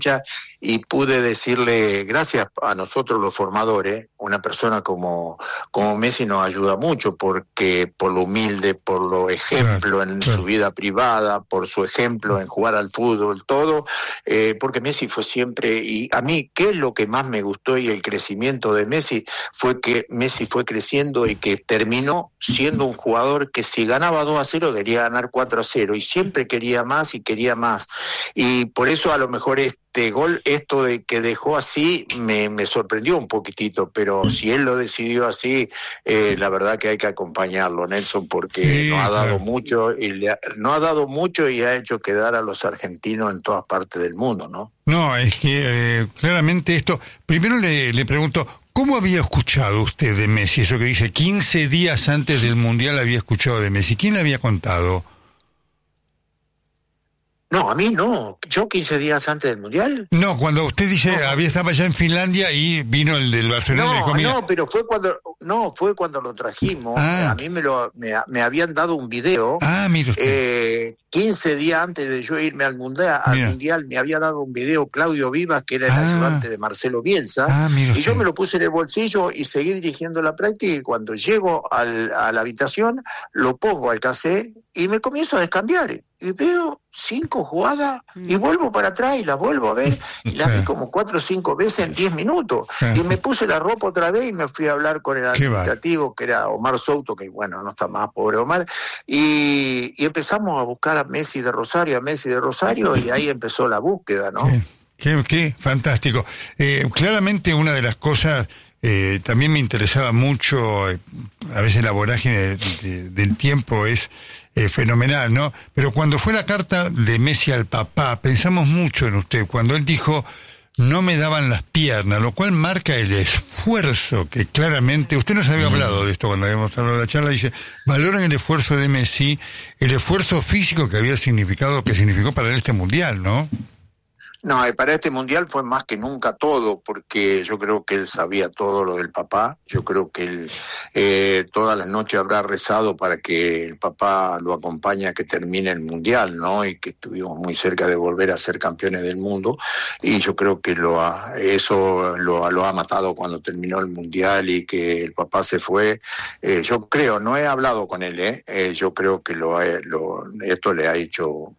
y pude decirle, gracias a nosotros los formadores, una persona como Messi nos ayuda mucho, porque por lo humilde, por lo ejemplo en su vida privada, por su ejemplo en jugar al fútbol, todo, porque Messi fue siempre, y a mí, ¿qué es lo que más me gustó y el crecimiento de Messi? Fue que Messi fue creciendo y que terminó siendo un jugador que si ganaba 2-0 quería ganar 4-0 y siempre quería más y quería más. Y por eso a lo mejor este gol, esto de que dejó así, me sorprendió un poquitito, pero si él lo decidió así, la verdad que hay que acompañarlo, Nelson, porque Sí, nos ha dado claro. mucho y no ha dado mucho y ha hecho quedar a los argentinos en todas partes del mundo, ¿no? No, es que claramente esto, primero le pregunto, ¿cómo había escuchado usted de Messi? Eso que dice, 15 días antes del Mundial había escuchado de Messi. ¿Quién le había contado? No, a mí no. Yo 15 días antes del Mundial. No, cuando usted dice, estaba ya en Finlandia y vino el del Barcelona y le dijo, mira... No, pero fue cuando lo trajimos. A mí me habían dado un video. Mire usted. 15 días antes de yo irme al mundial, me había dado un video Claudio Vivas, que era el ayudante de Marcelo Bielsa, y yo me lo puse en el bolsillo y seguí dirigiendo la práctica, y cuando llego a la habitación, lo pongo al cassette y me comienzo a descambiar. Y veo 5 jugadas y vuelvo para atrás y las vuelvo a ver, y las vi como 4 o 5 veces en 10 minutos. Y me puse la ropa otra vez y me fui a hablar con el administrativo, que era Omar Souto, que bueno, no está más, pobre Omar, y empezamos a buscar a Messi de Rosario, y ahí empezó la búsqueda, ¿no? Qué fantástico. Claramente una de las cosas, también me interesaba mucho, a veces la vorágine del tiempo es fenomenal, ¿no? Pero cuando fue la carta de Messi al papá, pensamos mucho en usted, cuando él dijo, no me daban las piernas, lo cual marca el esfuerzo que claramente, usted nos había hablado de esto cuando habíamos hablado de la charla, dice, valoran el esfuerzo de Messi, el esfuerzo físico que significó para él este mundial, ¿no? No, para este mundial fue más que nunca todo, porque yo creo que él sabía todo lo del papá. Yo creo que él todas las noches habrá rezado para que el papá lo acompañe a que termine el mundial, ¿no? Y que estuvimos muy cerca de volver a ser campeones del mundo. Y yo creo que eso lo ha matado cuando terminó el mundial y que el papá se fue. Yo creo, no he hablado con él, yo creo que esto le ha hecho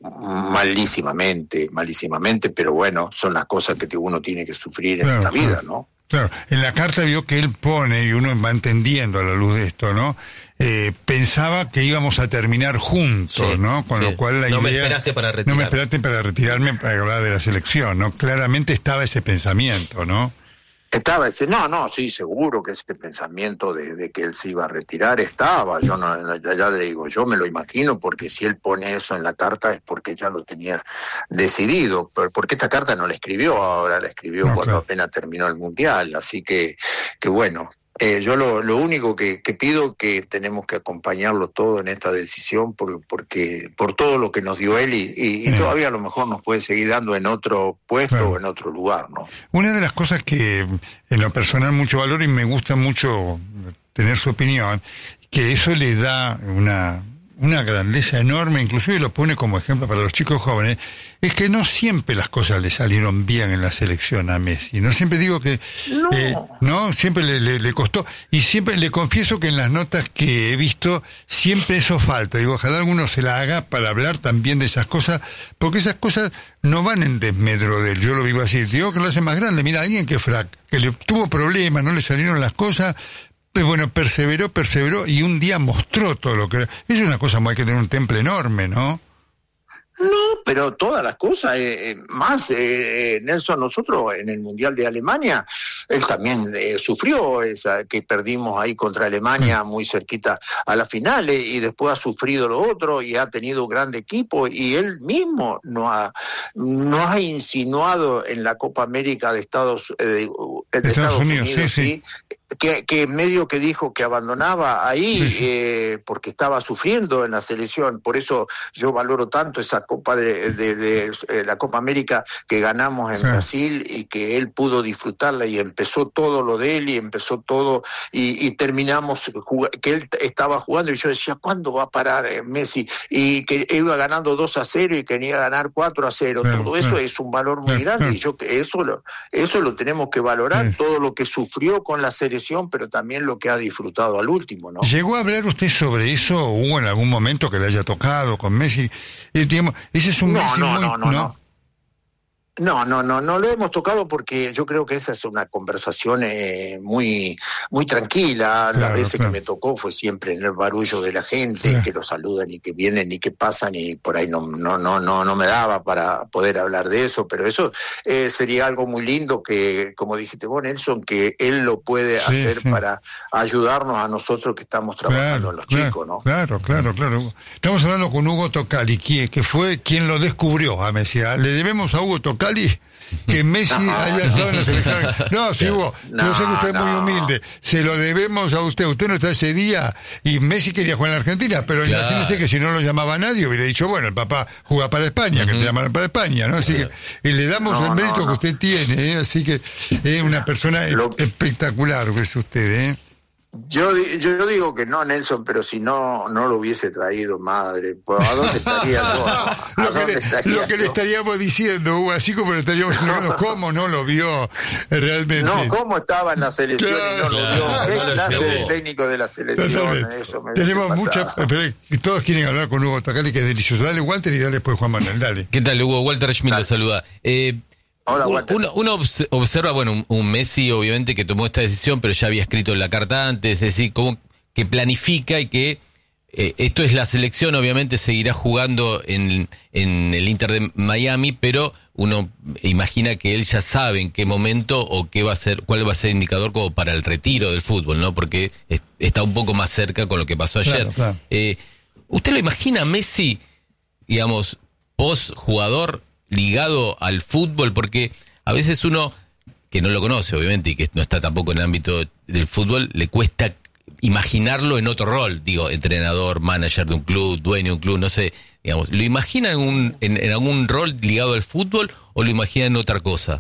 malísimamente, pero bueno, son las cosas que uno tiene que sufrir en esta vida, ¿no? Claro, en la carta vio que él pone, y uno va entendiendo a la luz de esto, ¿no? Pensaba que íbamos a terminar juntos, ¿no? Con lo cual la idea... No me esperaste para retirarme. No me esperaste para retirarme para hablar de la selección, ¿no? Claramente estaba ese pensamiento, ¿no? Estaba sí, seguro que ese pensamiento de que él se iba a retirar estaba. Yo ya le digo, yo me lo imagino, porque si él pone eso en la carta es porque ya lo tenía decidido, porque esta carta no la escribió ahora, la escribió cuando apenas terminó el mundial, así que bueno. Yo lo único que pido, que tenemos que acompañarlo todo en esta decisión, porque por todo lo que nos dio él y todavía a lo mejor nos puede seguir dando en otro puesto o en otro lugar, ¿no? Una de las cosas que en lo personal mucho valor, y me gusta mucho tener su opinión, que eso le da una grandeza enorme, inclusive lo pone como ejemplo para los chicos jóvenes, es que no siempre las cosas le salieron bien en la selección a Messi. No siempre digo que... No, siempre le costó. Y siempre le confieso que en las notas que he visto, siempre eso falta. Digo, ojalá alguno se la haga para hablar también de esas cosas, porque esas cosas no van en desmedro de él. Yo lo vivo así. Digo que lo hace más grande. Mira, alguien que le tuvo problemas, no le salieron las cosas... Pues bueno, perseveró y un día mostró todo lo que... Es una cosa, hay que tener un temple enorme, ¿no? No, pero todas las cosas, Nelson, nosotros en el Mundial de Alemania, él también sufrió esa que perdimos ahí contra Alemania muy cerquita a las finales, y después ha sufrido lo otro y ha tenido un gran equipo, y él mismo nos ha insinuado en la Copa América de Estados Unidos, sí. que medio que dijo que abandonaba ahí, Sí. porque estaba sufriendo en la selección. Por eso yo valoro tanto esa Copa de la Copa América que ganamos en Sí. Brasil, y que él pudo disfrutarla, y empezó todo lo de él, y empezó todo, y terminamos que él estaba jugando, y yo decía, ¿cuándo va a parar Messi? Y que iba ganando 2-0 y quería ganar 4-0. Claro, Todo eso claro. es un valor muy Claro, grande, claro. y yo que eso lo tenemos que valorar, Sí. todo lo que sufrió con la selección, pero también lo que ha disfrutado al último, ¿no? ¿Llegó a hablar usted sobre eso? ¿Hubo en algún momento que le haya tocado con Messi? Digamos, ese es un Messi muy... No lo hemos tocado, porque yo creo que esa es una conversación muy tranquila. Claro, Las veces claro. que me tocó fue siempre en el barullo de la gente, Claro. que los saludan y que vienen y que pasan, y por ahí no me daba para poder hablar de eso, pero eso sería algo muy lindo, que, como dijiste vos, Nelson, que él lo puede hacer para ayudarnos a nosotros que estamos trabajando en los chicos, ¿no? Claro. Estamos hablando con Hugo Tocali, que fue quien lo descubrió a Messi. Le debemos a Hugo Tocali que Messi haya estado en la selección. No, sí, Hugo, yo sé que usted es muy humilde, se lo debemos a usted. Usted no está ese día, y Messi quería jugar en la Argentina, pero imagínese que si no lo llamaba nadie, hubiera dicho, bueno, el papá juega para España, que te llaman para España, ¿no? Así que le damos el mérito que usted tiene, así que es una persona espectacular que es usted, ¿eh? Yo digo que no, Nelson, pero si no lo hubiese traído, madre, pues, ¿a dónde estaría yo? Lo que le estaríamos diciendo, Hugo, así como le estaríamos diciendo, ¿cómo no lo vio realmente? No, ¿cómo estaba en la selección y no lo vio? ¿Qué clase de técnico de la selección? Eso me tenemos muchas, pero todos quieren hablar con Hugo Tocali, que es delicioso. Dale, Walter, y dale después Juan Manuel, dale. ¿Qué tal, Hugo? Walter Schmidt lo saluda. Hola, Walter. Uno observa, bueno, un Messi obviamente que tomó esta decisión, pero ya había escrito la carta antes, es decir, como que planifica, y que esto es la selección, obviamente seguirá jugando en el Inter de Miami, pero uno imagina que él ya sabe en qué momento o qué va a ser, cuál va a ser el indicador como para el retiro del fútbol, ¿no? Porque está un poco más cerca con lo que pasó ayer. Claro. ¿Usted lo imagina a Messi, digamos, post jugador, ligado al fútbol? Porque a veces uno que no lo conoce, obviamente, y que no está tampoco en el ámbito del fútbol, le cuesta imaginarlo en otro rol, digo, entrenador, manager de un club, dueño de un club, no sé, digamos, ¿lo imagina en algún rol ligado al fútbol o lo imagina en otra cosa?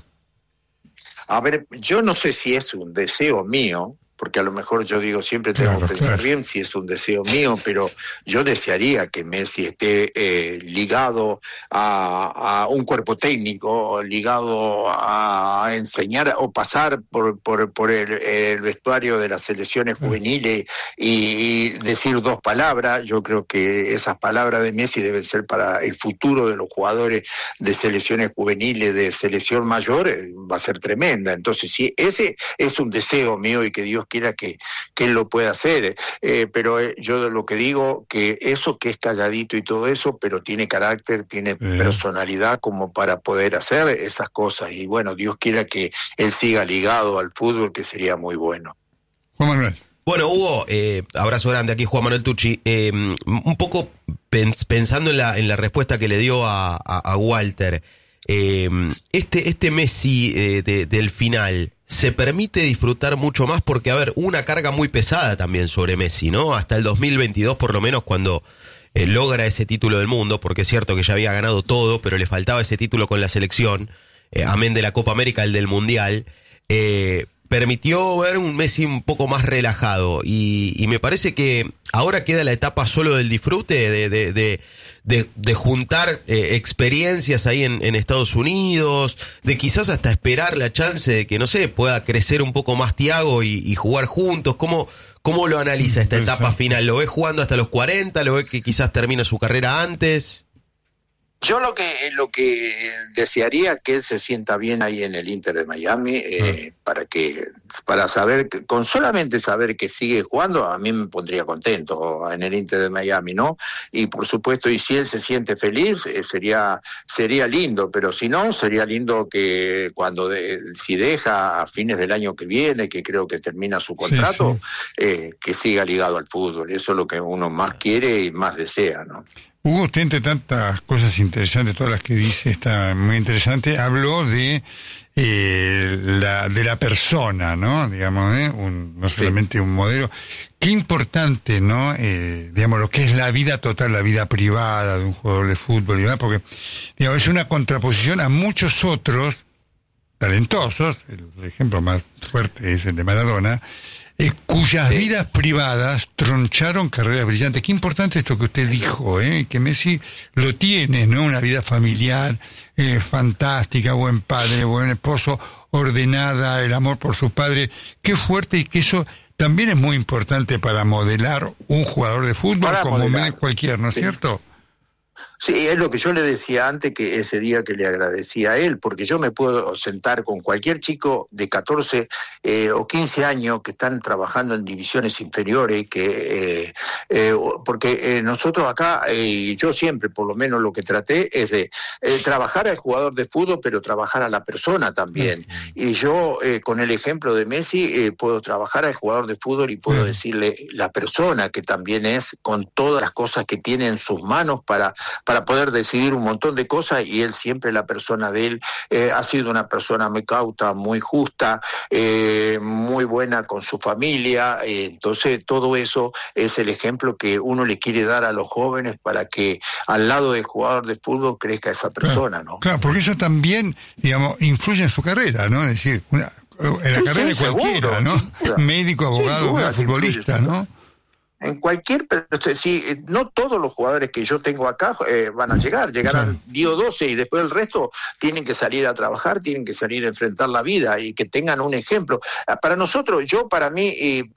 A ver, yo no sé si es un deseo mío, porque a lo mejor yo digo, siempre tengo que pensar bien si es un deseo mío, pero yo desearía que Messi esté ligado a un cuerpo técnico, ligado a enseñar o pasar por el vestuario de las selecciones juveniles y decir dos palabras. Yo creo que esas palabras de Messi deben ser para el futuro de los jugadores de selecciones juveniles, de selección mayor, va a ser tremenda. Entonces, si ese es un deseo mío, y que Dios quiera que él lo pueda hacer, pero yo lo que digo, que eso que es calladito y todo eso, pero tiene carácter, tiene personalidad como para poder hacer esas cosas, y bueno, Dios quiera que él siga ligado al fútbol, que sería muy bueno. Juan Manuel. Bueno, Hugo, abrazo grande, aquí Juan Manuel Tucci. Un poco pensando en la respuesta que le dio a Walter, este Messi del final se permite disfrutar mucho más, porque, a ver, una carga muy pesada también sobre Messi, ¿no? Hasta el 2022, por lo menos, cuando logra ese título del mundo, porque es cierto que ya había ganado todo, pero le faltaba ese título con la selección, amén de la Copa América, el del Mundial, permitió ver un Messi un poco más relajado, y me parece que ahora queda la etapa solo del disfrute, de juntar experiencias ahí en Estados Unidos, de quizás hasta esperar la chance de que, no sé, pueda crecer un poco más Thiago y jugar juntos. ¿Cómo lo analiza esta etapa final? ¿Lo ve jugando hasta los 40? ¿Lo ve que quizás termina su carrera antes? Yo lo que desearía que él se sienta bien ahí en el Inter de Miami, para saber, con solamente saber que sigue jugando, a mí me pondría contento en el Inter de Miami, ¿no? Y por supuesto, y si él se siente feliz, sería lindo, pero si no, sería lindo que si deja a fines del año que viene, que creo que termina su contrato, que siga ligado al fútbol. Eso es lo que uno más quiere y más desea, ¿no? Hugo, usted entre tantas cosas interesantes, todas las que dice, está muy interesante, habló de la persona, ¿no? Digamos, no solamente un modelo. Qué importante, ¿no? Digamos, lo que es la vida total, la vida privada de un jugador de fútbol y demás, porque, digamos, es una contraposición a muchos otros talentosos, el ejemplo más fuerte es el de Maradona, cuyas vidas privadas troncharon carreras brillantes. Qué importante esto que usted dijo, que Messi lo tiene, ¿no? Una vida familiar fantástica, buen padre, buen esposo, ordenada, el amor por sus padres. Qué fuerte, y que eso también es muy importante para modelar un jugador de fútbol Para como modelar. cualquier, ¿no es cierto? Sí, es lo que yo le decía antes, que ese día que le agradecía a él, porque yo me puedo sentar con cualquier chico de 14 o 15 años que están trabajando en divisiones inferiores, porque nosotros acá, y yo siempre por lo menos lo que traté es de trabajar al jugador de fútbol, pero trabajar a la persona también. Y yo, con el ejemplo de Messi, puedo trabajar al jugador de fútbol y puedo decirle la persona que también es, con todas las cosas que tiene en sus manos para poder decidir un montón de cosas, y él siempre, la persona de él, ha sido una persona muy cauta, muy justa, muy buena con su familia, entonces todo eso es el ejemplo que uno le quiere dar a los jóvenes para que al lado del jugador de fútbol crezca esa persona, ¿no? Claro, porque eso también, digamos, influye en su carrera, ¿no? Es decir, en la carrera de cualquiera, seguro, ¿no? sin duda. Médico, abogado, Sin duda, futbolista, ¿no? En cualquier, pero sí, no todos los jugadores que yo tengo acá van a llegarán 10 o 12, y después el resto tienen que salir a trabajar, tienen que salir a enfrentar la vida y que tengan un ejemplo. Para nosotros, para mí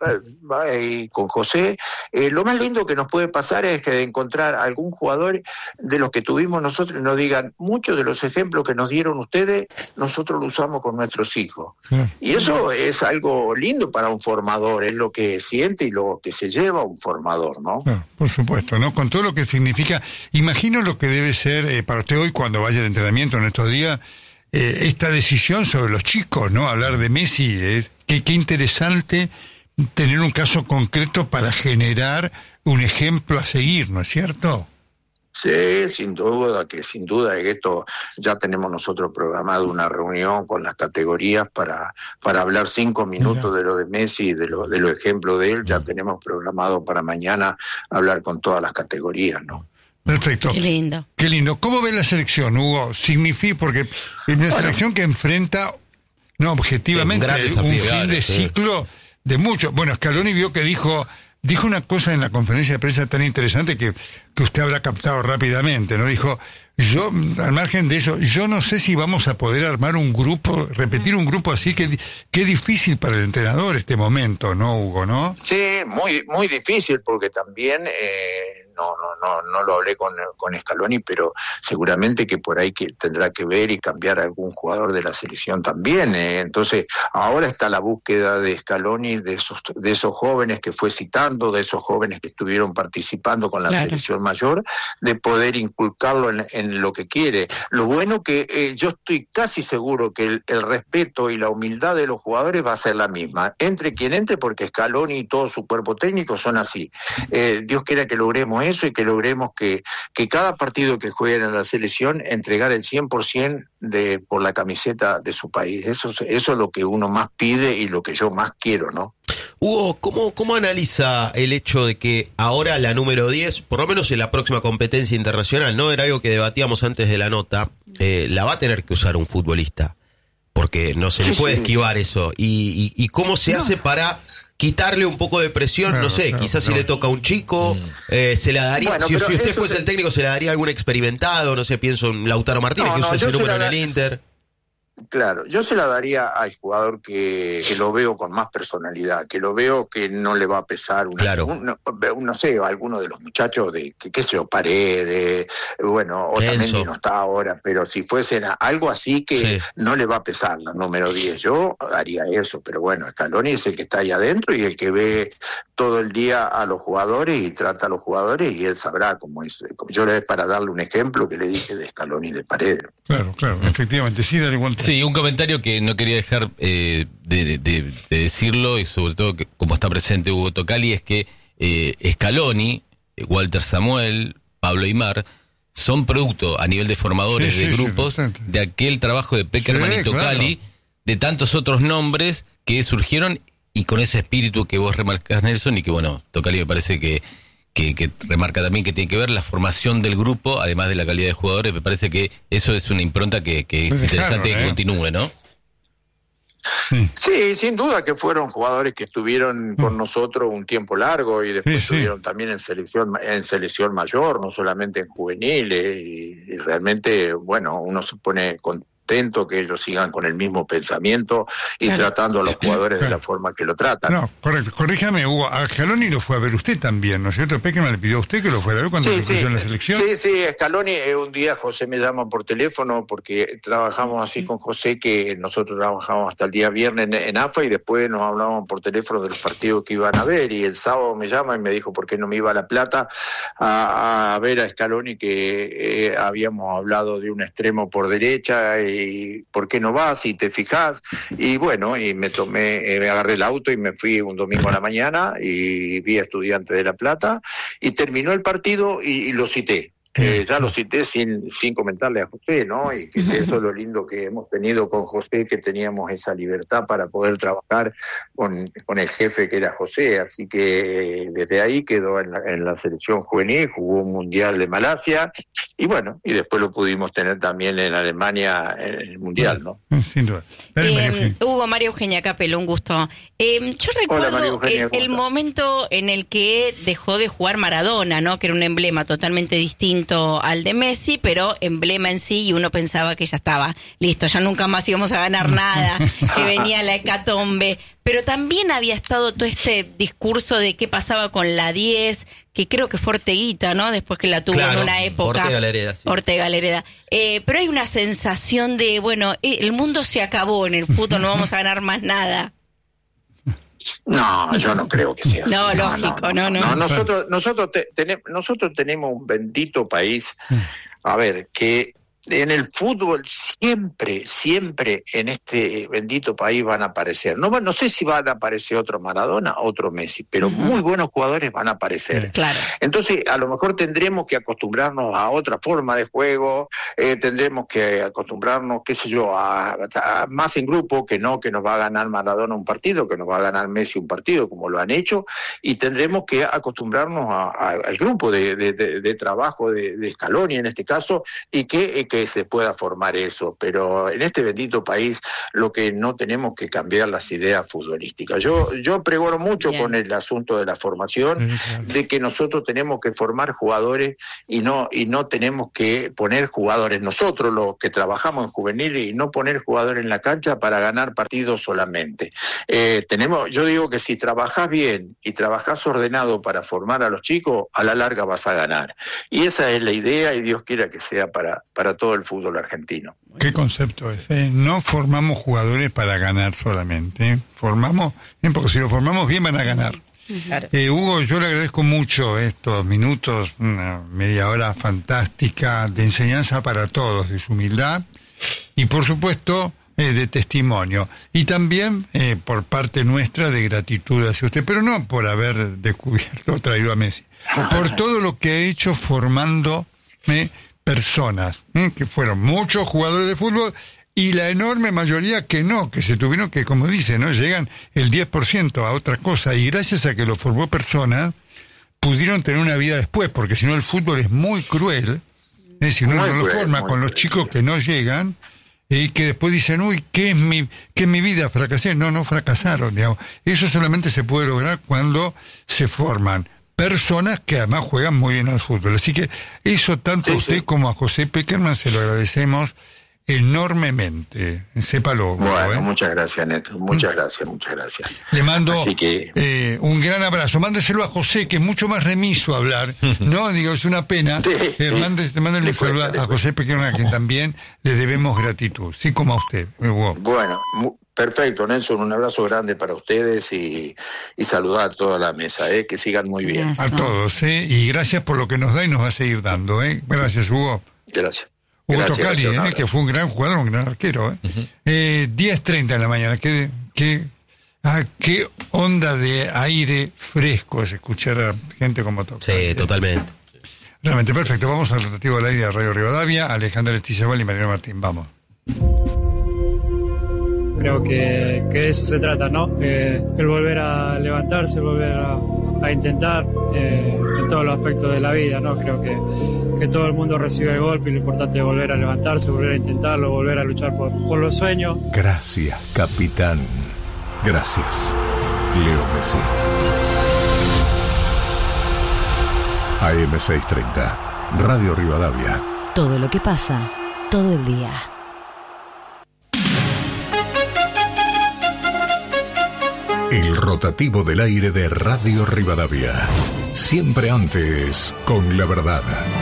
y con José, lo más lindo que nos puede pasar es que de encontrar algún jugador de los que tuvimos nosotros y nos digan, muchos de los ejemplos que nos dieron ustedes, nosotros lo usamos con nuestros hijos. Y eso es algo lindo para un formador, es lo que siente y lo que se lleva un formador, ¿no? Claro, por supuesto, ¿no? Con todo lo que significa. Imagino lo que debe ser para usted hoy, cuando vaya al entrenamiento en estos días, esta decisión sobre los chicos, ¿no? Hablar de Messi, qué interesante tener un caso concreto para generar un ejemplo a seguir, ¿no es cierto? Sí, sin duda esto ya tenemos nosotros programado una reunión con las categorías para hablar 5 minutos de lo de Messi, de los ejemplos de él. Ya tenemos programado para mañana hablar con todas las categorías, ¿no? Perfecto. Qué lindo. Qué lindo. ¿Cómo ve la selección, Hugo? Significa, porque es una selección que enfrenta, no, objetivamente, un fin de ciclo de mucho. Bueno, Scaloni vio que dijo una cosa en la conferencia de prensa tan interesante que usted habrá captado rápidamente, ¿no? Dijo, yo, al margen de eso, yo no sé si vamos a poder armar un grupo, repetir un grupo así, que difícil para el entrenador este momento, ¿no, Hugo, no? Sí, muy, muy difícil, porque también no lo hablé con Scaloni, pero seguramente que por ahí que tendrá que ver y cambiar algún jugador de la selección también. Entonces, ahora está la búsqueda de Scaloni de esos jóvenes que fue citando, de esos jóvenes que estuvieron participando con la selección mayor, de poder inculcarlo en lo que quiere. Lo bueno que yo estoy casi seguro que el respeto y la humildad de los jugadores va a ser la misma, entre quien entre, porque Scaloni y todo su cuerpo técnico son así. Dios quiera que logremos eso y que logremos que cada partido que jueguen en la selección entregar el 100% por la camiseta de su país. Eso es lo que uno más pide y lo que yo más quiero, ¿no? Hugo, ¿cómo analiza el hecho de que ahora la número 10, por lo menos en la próxima competencia internacional, no era algo que debatíamos antes de la nota, la va a tener que usar un futbolista? Porque no se le puede esquivar eso. ¿Y cómo se hace para quitarle un poco de presión? No sé, quizás si le toca a un chico, se la daría. Bueno, si usted fuese el técnico, se la daría a algún experimentado, no sé, pienso en Lautaro Martínez, que usa ese número en el Inter. Claro, yo se la daría al jugador que lo veo con más personalidad, que lo veo que no le va a pesar no sé, alguno de los muchachos de qué sé yo, Paredes, bueno, Otamendi no está ahora, pero si fuesen algo así que no le va a pesar la número 10, yo haría eso, pero bueno, Scaloni es el que está ahí adentro y el que ve todo el día a los jugadores y trata a los jugadores, y él sabrá cómo es. Yo le para darle un ejemplo que le dije de Scaloni y de Paredes. Claro, efectivamente, sí, dale igual. Sí, un comentario que no quería dejar de decirlo, y sobre todo que, como está presente Hugo Tocali, es que Scaloni, Walter Samuel, Pablo Aimar, son producto a nivel de formadores de grupos de aquel trabajo de Peckerman y Tocali, claro, de tantos otros nombres que surgieron y con ese espíritu que vos remarcás, Nelson, y que bueno, Tocali me parece que remarca también que tiene que ver la formación del grupo, además de la calidad de jugadores. Me parece que eso es una impronta que es interesante que continúe, ¿no? Sí, sin duda que fueron jugadores que estuvieron con nosotros un tiempo largo y después estuvieron también en selección mayor, no solamente en juveniles, y realmente, bueno, uno se pone contento que ellos sigan con el mismo pensamiento y tratando a los jugadores de la forma que lo tratan. No, correcto. Corríjame, Hugo, a Scaloni lo fue a ver usted también, ¿no es cierto? Peckerman le pidió a usted que lo fuera a ver cuando lo puso en la selección. Sí, Scaloni, un día José me llama por teléfono porque trabajamos así con José, que nosotros trabajamos hasta el día viernes en AFA y después nos hablábamos por teléfono de los partidos que iban a ver, y el sábado me llama y me dijo por qué no me iba a La Plata a ver a Scaloni, que habíamos hablado de un extremo por derecha, y ¿por qué no vas y te fijás? Y bueno, y me agarré el auto y me fui un domingo a la mañana y vi a Estudiantes de La Plata y terminó el partido y lo cité. Ya lo cité sin comentarle a José, ¿no? Y que eso es lo lindo que hemos tenido con José, que teníamos esa libertad para poder trabajar con el jefe que era José. Así que desde ahí quedó en la selección juvenil, jugó un mundial de Malasia y bueno, y después lo pudimos tener también en Alemania en el mundial, ¿no? Sin duda. Hugo, María Eugenia Capello, un gusto. Yo recuerdo el momento en el que dejó de jugar Maradona, ¿no? Que era un emblema totalmente distinto al de Messi, pero emblema en sí, y uno pensaba que ya estaba listo, ya nunca más íbamos a ganar nada, que venía la hecatombe. Pero también había estado todo este discurso de qué pasaba con la 10, que creo que fue Orteguita, ¿no? Después que la tuvo en una época. Ortega Lereda. Sí. Ortega Lereda. Pero hay una sensación de, bueno, el mundo se acabó en el fútbol, no vamos a ganar más nada. No, yo no creo que sea así. No, lógico, no. Nosotros tenemos un bendito país, a ver, que en el fútbol siempre en este bendito país van a aparecer. No sé si van a aparecer otro Maradona, otro Messi, pero muy buenos jugadores van a aparecer. Claro. Entonces, a lo mejor tendremos que acostumbrarnos a otra forma de juego, tendremos que acostumbrarnos, qué sé yo, a más en grupo, que nos va a ganar Maradona un partido, que nos va a ganar Messi un partido, como lo han hecho, y tendremos que acostumbrarnos al grupo de trabajo de Scaloni en este caso, y que se pueda formar eso, pero en este bendito país lo que no tenemos que cambiar las ideas futbolísticas. Yo pregono mucho con el asunto de la formación, de que nosotros tenemos que formar jugadores y no tenemos que poner jugadores nosotros, los que trabajamos en juveniles, y no poner jugadores en la cancha para ganar partidos solamente. Yo digo que si trabajás bien y trabajás ordenado para formar a los chicos, a la larga vas a ganar. Y esa es la idea, y Dios quiera que sea para todo el fútbol argentino. ¿Qué concepto es? No formamos jugadores para ganar solamente. Formamos, porque si lo formamos bien van a ganar. Claro. Hugo, yo le agradezco mucho estos minutos, una media hora fantástica de enseñanza para todos, de su humildad y por supuesto de testimonio, y también por parte nuestra de gratitud hacia usted, pero no por haber descubierto, traído a Messi, por todo lo que ha hecho formando personas, que fueron muchos jugadores de fútbol, y la enorme mayoría que no, que se tuvieron que, como dice, no llegan el 10% a otra cosa, y gracias a que lo formó personas, pudieron tener una vida después, porque si no el fútbol es muy cruel, si uno no lo forma con los chicos que no llegan, y que después dicen, uy, ¿qué es mi vida? Fracasé. No fracasaron, digamos. Eso solamente se puede lograr cuando se forman personas que además juegan muy bien al fútbol. Así que eso tanto a usted como a José Peckerman se lo agradecemos enormemente. Sépalo. Bueno, muchas gracias, Neto. Muchas gracias. Le mando un gran abrazo. Mándeselo a José, que es mucho más remiso a hablar. No, digo, es una pena. Mándale un saludo a José Peckerman, a quien también le debemos gratitud. Sí, como a usted, Hugo. Bueno, perfecto, Nelson. Un abrazo grande para ustedes y saludar a toda la mesa. Que sigan muy bien. A todos, y gracias por lo que nos da y nos va a seguir dando. Gracias, Hugo. Gracias. Hugo Tocali, que fue un gran jugador, un gran arquero. 10:30 de la mañana. Qué onda de aire fresco es escuchar a gente como Tocali. Sí, totalmente. Realmente perfecto. Vamos al rotativo del aire de Radio Rivadavia. Alejandra Estizabal y Mariano Martín. Vamos. Creo que de eso se trata, ¿no? El volver a levantarse, volver a intentar en todos los aspectos de la vida, ¿no? Creo que todo el mundo recibe el golpe y lo importante es volver a levantarse, volver a intentarlo, volver a luchar por los sueños. Gracias, capitán. Gracias, Leo Messi. AM630, Radio Rivadavia. Todo lo que pasa, todo el día. El rotativo del aire de Radio Rivadavia. Siempre antes, con la verdad.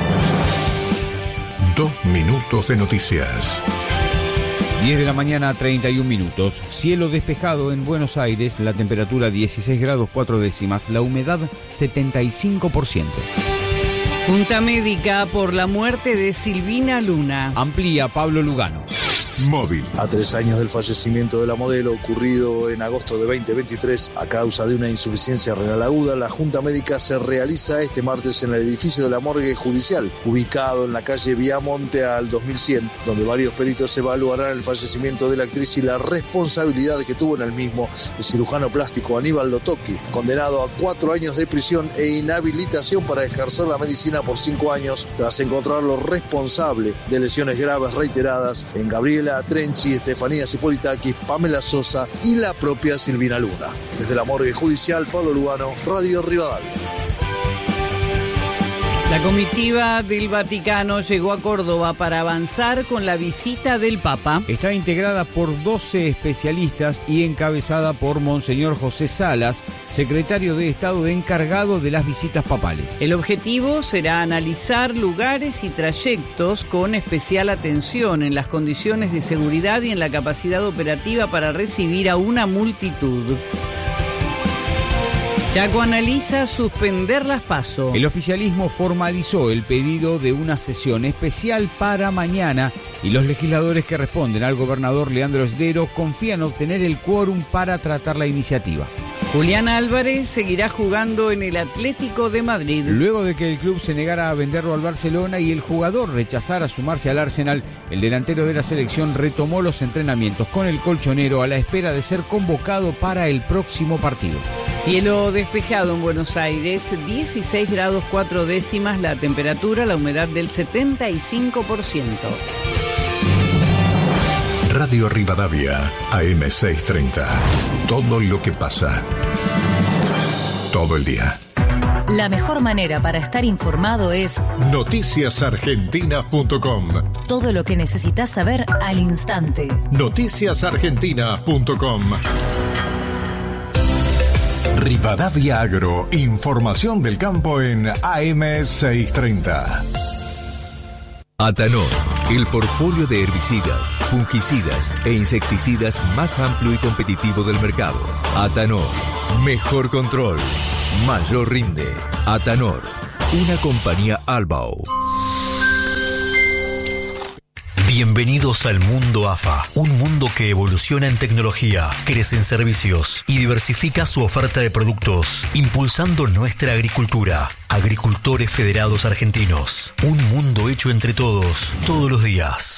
2 minutos de noticias. 10 de la mañana, 31 minutos. Cielo despejado en Buenos Aires, la temperatura 16 grados 4 décimas, la humedad 75%. Junta médica por la muerte de Silvina Luna. Amplía Pablo Lugano. Móvil. A 3 años del fallecimiento de la modelo, ocurrido en agosto de 2023 a causa de una insuficiencia renal aguda, la Junta Médica se realiza este martes en el edificio de la morgue judicial, ubicado en la calle Viamonte al 2100, donde varios peritos evaluarán el fallecimiento de la actriz y la responsabilidad que tuvo en el mismo el cirujano plástico Aníbal Lotocchi, condenado a 4 años de prisión e inhabilitación para ejercer la medicina por 5 años, tras encontrarlo responsable de lesiones graves reiteradas en Gabriela Trenchi, Estefanía Cipolitakis, Pamela Sosa y la propia Silvina Luna. Desde la morgue judicial, Pablo Lugano, Radio Rivadavia. La comitiva del Vaticano llegó a Córdoba para avanzar con la visita del Papa. Está integrada por 12 especialistas y encabezada por Monseñor José Salas, secretario de Estado encargado de las visitas papales. El objetivo será analizar lugares y trayectos con especial atención en las condiciones de seguridad y en la capacidad operativa para recibir a una multitud. Chaco analiza suspender las PASO. El oficialismo formalizó el pedido de una sesión especial para mañana y los legisladores que responden al gobernador Leandro Esdero confían obtener el quórum para tratar la iniciativa. Julián Álvarez seguirá jugando en el Atlético de Madrid. Luego de que el club se negara a venderlo al Barcelona y el jugador rechazara sumarse al Arsenal, el delantero de la selección retomó los entrenamientos con el colchonero a la espera de ser convocado para el próximo partido. Cielo despejado en Buenos Aires, 16 grados 4 décimas la temperatura, la humedad del 75%. Radio Rivadavia, AM630. Todo lo que pasa. Todo el día. La mejor manera para estar informado es noticiasargentina.com. Todo lo que necesitas saber al instante. Noticiasargentina.com. Rivadavia Agro, información del campo en AM630. Atanor, el portfolio de herbicidas, fungicidas e insecticidas más amplio y competitivo del mercado. Atanor, mejor control, mayor rinde. Atanor, una compañía Albao. Bienvenidos al mundo AFA, un mundo que evoluciona en tecnología, crece en servicios y diversifica su oferta de productos, impulsando nuestra agricultura. Agricultores Federados Argentinos, un mundo hecho entre todos, todos los días.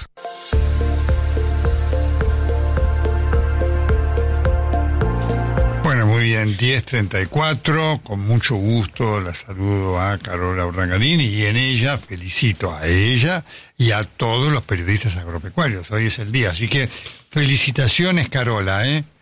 Bueno, muy bien, 10:34, con mucho gusto la saludo a Carola Urdangarín y en ella felicito a ella y a todos los periodistas agropecuarios. Hoy es el día, así que felicitaciones, Carola,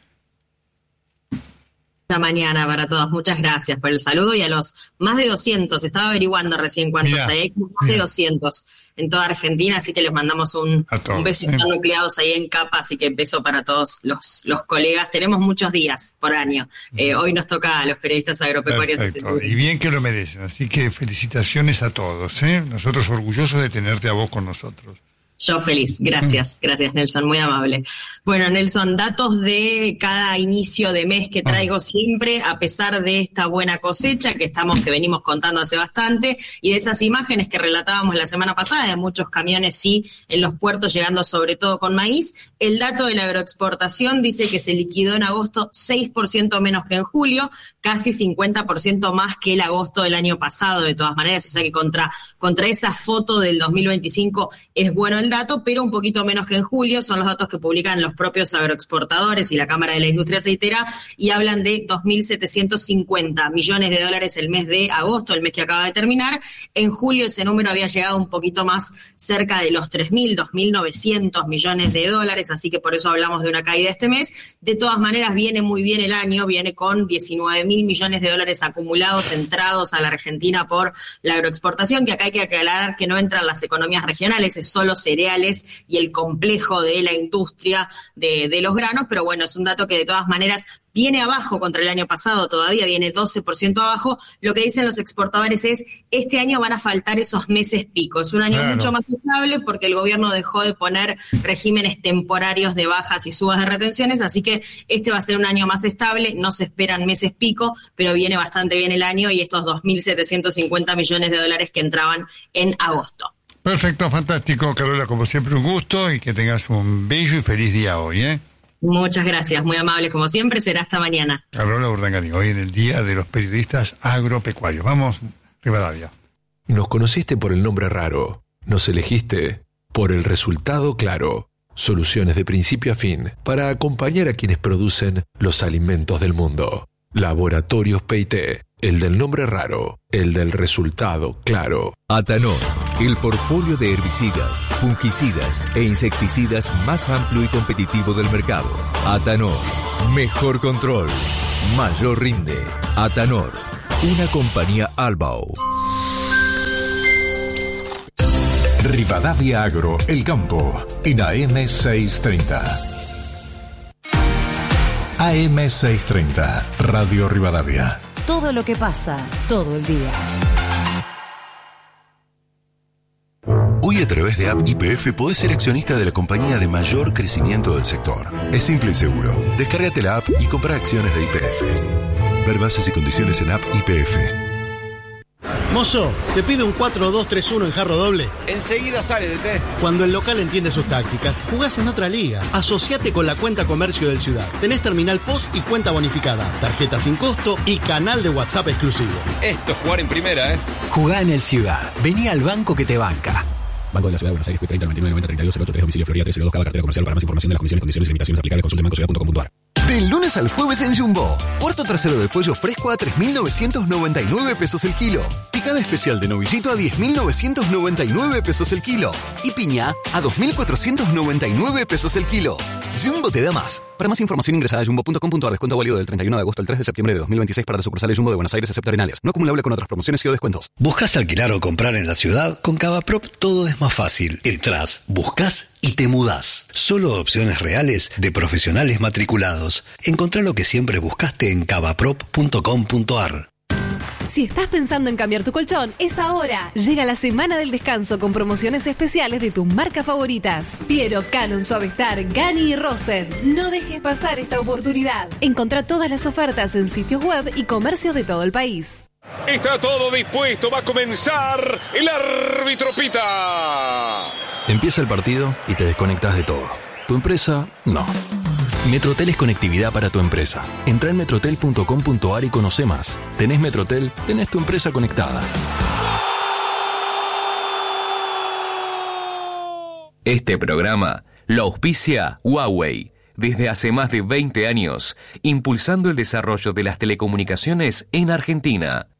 Esta mañana para todos, muchas gracias por el saludo y a los más de 200, estaba averiguando recién cuántos hay, más de 200 en toda Argentina, así que les mandamos un beso, están nucleados ahí en Capa, así que beso para todos los colegas, tenemos muchos días por año, hoy nos toca a los periodistas agropecuarios. Perfecto, y bien que lo merecen, así que felicitaciones a todos, nosotros orgullosos de tenerte a vos con nosotros. Yo feliz, gracias Nelson, muy amable. Bueno, Nelson, datos de cada inicio de mes que traigo siempre, a pesar de esta buena cosecha que venimos contando hace bastante, y de esas imágenes que relatábamos la semana pasada, de muchos camiones en los puertos llegando sobre todo con maíz. El dato de la agroexportación dice que se liquidó en agosto 6% menos que en julio, casi 50% más que el agosto del año pasado, de todas maneras, o sea que contra esa foto del 2025 es bueno el dato, pero un poquito menos que en julio. Son los datos que publican los propios agroexportadores y la Cámara de la Industria Aceitera, y hablan de 2.750 millones de dólares el mes de agosto, el mes que acaba de terminar. En julio ese número había llegado un poquito más cerca de los 3.000, 2.900 millones de dólares, así que por eso hablamos de una caída este mes. De todas maneras, viene muy bien el año, viene con 19.000 millones de dólares acumulados entrados a la Argentina por la agroexportación, que acá hay que aclarar que no entran las economías regionales, es solo cereales y el complejo de la industria de los granos, pero bueno, es un dato que de todas maneras viene abajo contra el año pasado, todavía viene 12% abajo. Lo que dicen los exportadores es, este año van a faltar esos meses pico. Es un año mucho más estable porque el gobierno dejó de poner regímenes temporarios de bajas y subas de retenciones, así que este va a ser un año más estable, no se esperan meses pico, pero viene bastante bien el año y estos 2.750 millones de dólares que entraban en agosto. Perfecto, fantástico, Carola, como siempre un gusto y que tengas un bello y feliz día hoy, ¿eh? Muchas gracias, muy amables como siempre, será hasta mañana. Carola Urdangarín, hoy en el Día de los Periodistas Agropecuarios. Vamos, Rivadavia. Nos conociste por el nombre raro, nos elegiste por el resultado claro. Soluciones de principio a fin para acompañar a quienes producen los alimentos del mundo. Laboratorios P&T, el del nombre raro, el del resultado claro. Atanor, el portfolio de herbicidas, fungicidas e insecticidas más amplio y competitivo del mercado. Atanor, mejor control, mayor rinde. Atanor, una compañía Albao. Rivadavia Agro, El Campo, en AM630. AM630, Radio Rivadavia. Todo lo que pasa, todo el día. Hoy a través de App YPF podés ser accionista de la compañía de mayor crecimiento del sector. Es simple y seguro. Descárgate la app y compra acciones de YPF. Ver bases y condiciones en App YPF. Mozo, te pido un 4-2-3-1 en jarro doble. Enseguida sale, DT. Cuando el local entiende sus tácticas, jugás en otra liga. Asociate con la cuenta comercio del Ciudad. Tenés terminal POS y cuenta bonificada, tarjeta sin costo y canal de WhatsApp exclusivo. Esto es jugar en primera, ¿eh? Jugá en el Ciudad. Vení al banco que te banca. Banco de la Ciudad de Buenos Aires, 30 99 90 32 08 3, domicilio Florida 302, cada cartera comercial. Para más información de las comisiones, condiciones y limitaciones aplicables, consulte bancociudad.com.ar. Del lunes al jueves en Jumbo. Cuarto trasero de pollo fresco a 3.999 pesos el kilo. Picada especial de novillito a 10.999 pesos el kilo. Y piña a 2.499 pesos el kilo. Jumbo te da más. Para más información ingresa a jumbo.com.ar. Descuento válido del 31 de agosto al 3 de septiembre de 2026 para las sucursales Jumbo de Buenos Aires, excepto Arenales. No acumulable con otras promociones y o descuentos. ¿Buscas alquilar o comprar en la ciudad? Con Cavaprop todo es más fácil. Entrás, buscas y te mudás. Solo opciones reales de profesionales matriculados. Encontrá lo que siempre buscaste en cavaprop.com.ar. Si estás pensando en cambiar tu colchón, es ahora. Llega la semana del descanso con promociones especiales de tus marcas favoritas. Piero, Canon, Suavestar, Gani y Rosen. No dejes pasar esta oportunidad. Encontrá todas las ofertas en sitios web y comercios de todo el país. Está todo dispuesto, va a comenzar. El árbitro pita. Empieza el partido y te desconectas de todo. ¿Tu empresa? No. Metrotel es conectividad para tu empresa. Entrá en metrotel.com.ar y conoce más. ¿Tenés Metrotel? Tenés tu empresa conectada. Este programa lo auspicia Huawei. Desde hace más de 20 años, impulsando el desarrollo de las telecomunicaciones en Argentina.